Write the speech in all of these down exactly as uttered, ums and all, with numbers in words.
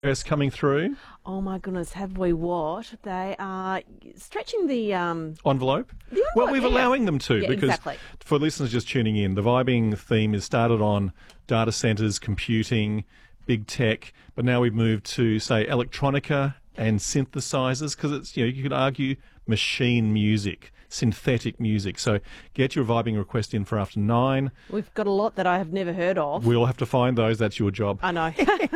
Requests coming through. Oh my goodness, have we what? They are stretching the um Envelope? the envelope. Well, we're yeah. allowing them to Yeah, because exactly. for listeners just tuning in, the vibing theme is started on data centres, computing, big tech, but now we've moved to, say, electronica and synthesizers because it's, you know, you could argue machine music, synthetic music. So get your vibing request in for after nine. We've got a lot that I have never heard of. We'll have to find those. That's your job. I know.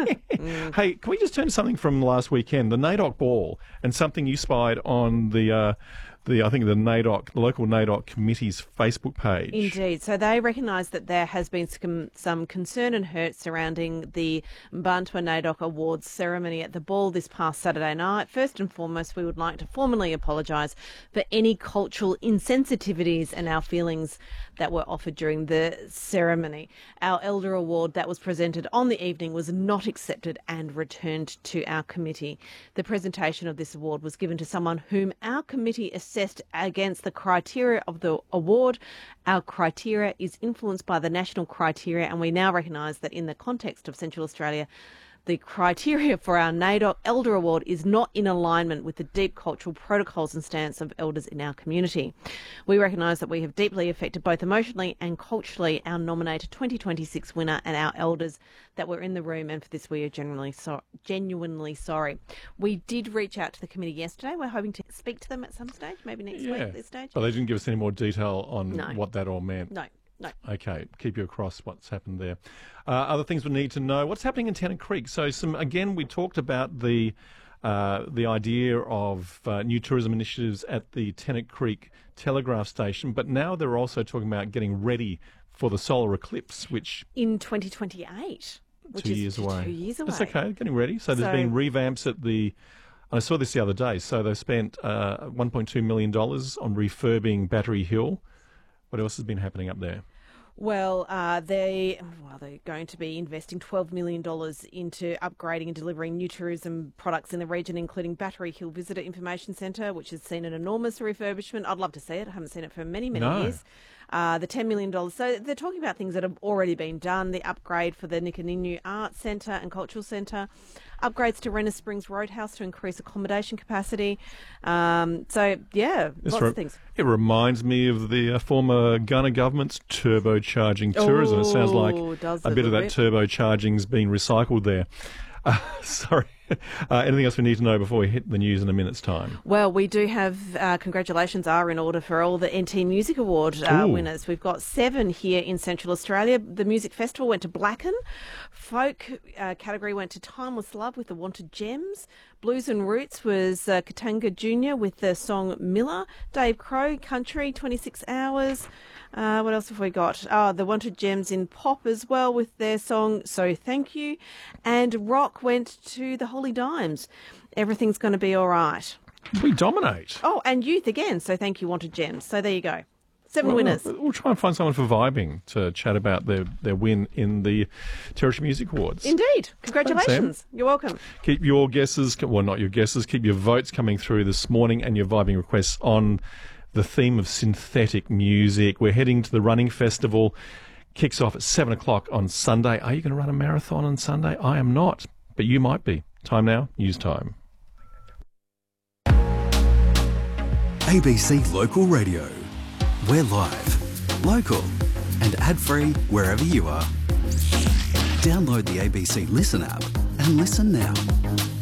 Hey, can we just turn to something from last weekend, the NAIDOC Ball, and something you spied on the, uh, the I think the NAIDOC, the local NAIDOC committee's Facebook page. Indeed. So they recognise that there has been some, some concern and hurt surrounding the Mbantua NAIDOC Awards ceremony at the ball this past Saturday night. First and foremost, we would like to formally apologise for any cultural insensitivities and our feelings that were offered during the ceremony. Our Elder Award that was presented on the evening was not accepted and returned to our committee. The presentation of this award was given to someone whom our committee assessed against the criteria of the award. Our criteria is influenced by the national criteria, and we now recognise that in the context of Central Australia, the criteria for our NAIDOC Elder Award is not in alignment with the deep cultural protocols and stance of elders in our community. We recognise that we have deeply affected both emotionally and culturally our nominated twenty twenty-six winner and our elders that were in the room, and for this we are genuinely, so- genuinely sorry. We did reach out to the committee yesterday. We're hoping to speak to them at some stage, maybe next Yeah. week at this stage. But they didn't give us any more detail on No. what that all meant. No. No. Okay, keep you across what's happened there. Uh, other things we need to know: what's happening in Tennant Creek. So, some again, we talked about the uh, the idea of uh, new tourism initiatives at the Tennant Creek Telegraph Station, but now they're also talking about getting ready for the solar eclipse, which In twenty twenty-eight, which two is years away. Two years away. That's okay, getting ready. So, there's So- been revamps at the. I saw this the other day. So they've spent uh, one point two million dollars on refurbing Battery Hill. What else has been happening up there? Well, uh, they well they're going to be investing twelve million dollars into upgrading and delivering new tourism products in the region, including Battery Hill Visitor Information Centre, which has seen an enormous refurbishment. I'd love to see it. I haven't seen it for many, many No. years. Uh, the ten million dollars. So they're talking about things that have already been done. The upgrade for the Nikaninu Arts Centre and Cultural Centre. Upgrades to Renner Springs Roadhouse to increase accommodation capacity. Um, so, yeah, This lots re- of things. It reminds me of the uh, former Gunner government's turbocharging tourism. It sounds like Oh, does a it bit of a that bit? turbocharging's been recycled there. Uh, sorry. Uh, anything else we need to know before we hit the news in a minute's time? Well, we do have uh, congratulations are in order for all the N T Music Award uh, Ooh. winners. We've got seven here in Central Australia. The music festival went to Blacken. Folk uh, category went to Timeless Love with the Wanted Gems. Blues and Roots was uh, Katanga Junior with the song Miller. Dave Crow, Country, twenty-six hours. Uh, what else have we got? Oh, the Wanted Gems in Pop as well with their song So Thank You. And Rock went to the Holy Dimes. Everything's going to be all right. We dominate. Oh, and Youth again. So Thank You, Wanted Gems. So there you go. Seven Well, winners. We'll try and find someone for vibing to chat about their, their win in the Territory Music Awards. Indeed. Congratulations. You're welcome. Keep your guesses, well, not your guesses, keep your votes coming through this morning and your vibing requests on the theme of synthetic music. We're heading to the Running Festival. Kicks off at seven o'clock on Sunday. Are you going to run a marathon on Sunday? I am not, but you might be. Time now, news time. A B C Local Radio. We're live, local and ad-free wherever you are. Download the A B C Listen app and listen now.